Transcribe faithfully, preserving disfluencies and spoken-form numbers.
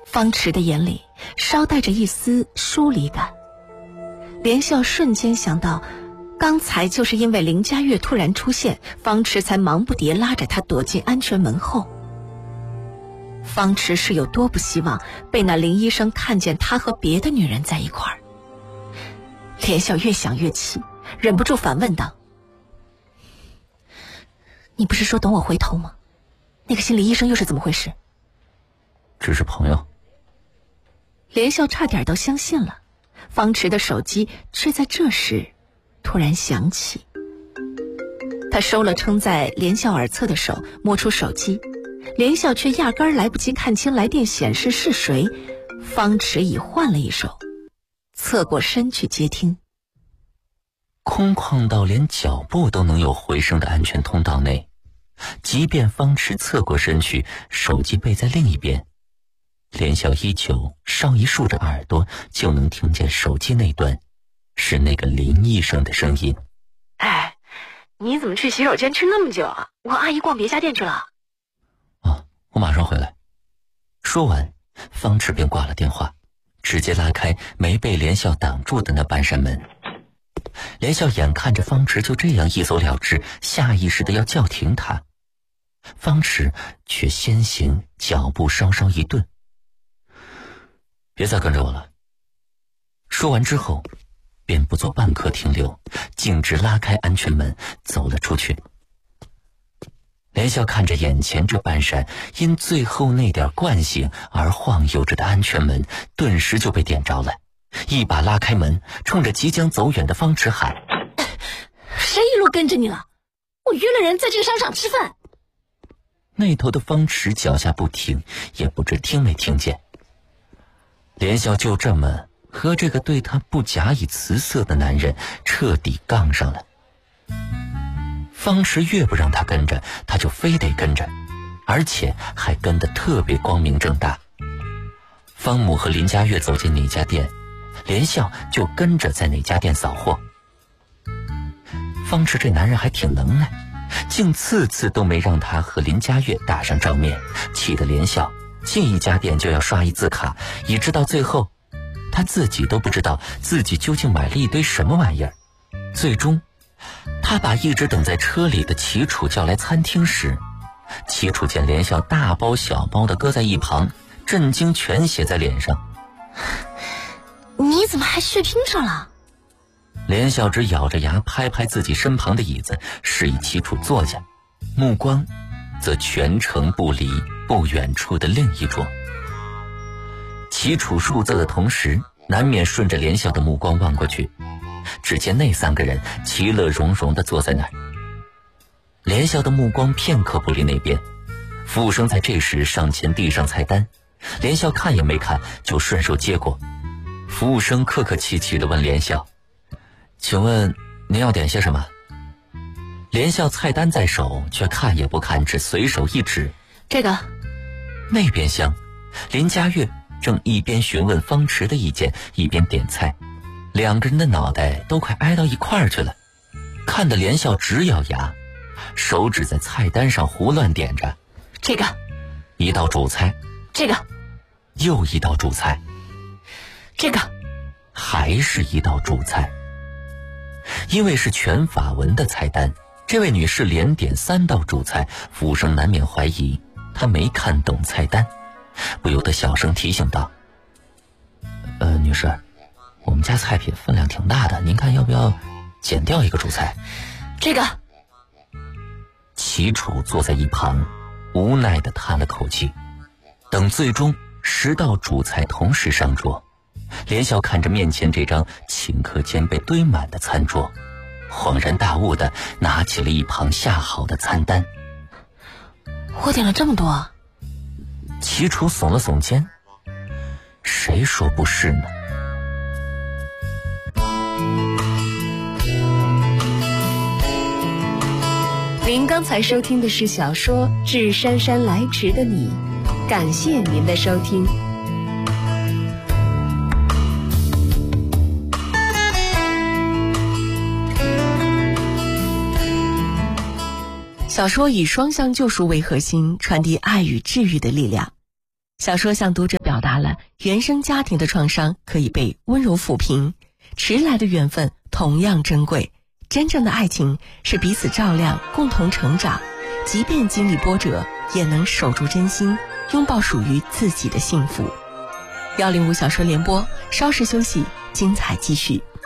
方池的眼里稍带着一丝疏离感。连笑瞬间想到，刚才就是因为林佳悦突然出现，方池才忙不迭拉着他躲进安全门后。方池是有多不希望被那林医生看见他和别的女人在一块儿。连笑越想越气，忍不住反问道：你不是说等我回头吗？那个心理医生又是怎么回事？ 只是朋友。 连笑差点都相信了，方池的手机却在这时突然响起。他收了撑在连笑耳侧的手，摸出手机，连笑却压根儿来不及看清来电显示是谁，方池已换了一手，侧过身去接听。 空旷到连脚步都能有回声的安全通道内，即便方池侧过身去，手机背在另一边，连笑依旧稍一竖着耳朵，就能听见手机那端是那个林医生的声音。 哎，你怎么去洗手间去那么久啊？我阿姨逛别家店去了。 啊，我马上回来。说完，方池便挂了电话，直接拉开没被连笑挡住的那半扇门。连笑眼看着方池就这样一走了之，下意识的要叫停他，方池却先行脚步稍稍一顿。别再跟着我了。说完之后便不做半刻停留，径直拉开安全门走了出去。连笑看着眼前这半扇因最后那点惯性而晃悠着的安全门，顿时就被点着了，一把拉开门，冲着即将走远的方池喊： 谁一路跟着你了？我约了人在这个商场吃饭。 那头的方池脚下不停，也不知听没听见。连笑就这么和这个对他不假以辞色的男人彻底杠上了。方池越不让他跟着，他就非得跟着，而且还跟得特别光明正大。方母和林佳悦走进哪家店，连笑就跟着在哪家店扫货。方池这男人还挺能耐，竟次次都没让他和林佳悦打上照面，气得连笑进一家店就要刷一字卡，以致到最后他自己都不知道自己究竟买了一堆什么玩意儿。最终他把一直等在车里的齐楚叫来餐厅时，齐楚见连笑大包小包的搁在一旁，震惊全写在脸上。 你怎么还血拼上了？ 连笑只咬着牙拍拍自己身旁的椅子，示意齐楚坐下，目光则全程不离不远处的另一桌。齐楚数字的同时，难免顺着连笑的目光望过去，只见那三个人其乐融融地坐在那儿。连笑的目光片刻不离那边，服务生在这时上前递上菜单，连笑看也没看就顺手接过。服务生客客气气地问连笑：请问您要点些什么？连笑菜单在手，却看也不看，只随手一指： 这个。 那边厢，林佳悦正一边询问方池的意见，一边点菜，两个人的脑袋都快挨到一块儿去了，看得连笑直咬牙，手指在菜单上胡乱点着。 这个。 一道主菜。 这个。 又一道主菜。 这个。 还是一道主菜。因为是全法文的菜单，这位女士连点三道主菜，服务生难免怀疑她没看懂菜单，不由得小声提醒道：呃，女士，我们家菜品分量挺大的，您看要不要减掉一个主菜？ 这个。 齐楚坐在一旁无奈地叹了口气。等最终十道主菜同时上桌，连笑看着面前这张顷刻间被堆满的餐桌，恍然大悟地拿起了一旁下好的餐单。 我点了这么多？ 齐楚耸了耸肩，谁说不是呢？ 您刚才收听的是小说《致姗姗来迟的你》，感谢您的收听。 小说以双向救赎为核心，传递爱与治愈的力量。小说向读者表表达了原生家庭的创伤可以被温柔抚平，迟来的缘分同样珍贵。真正的爱情是彼此照亮，共同成长，即便经历波折，也能守住真心，拥抱属于自己的幸福。幺零五小说联播，稍事休息，精彩继续。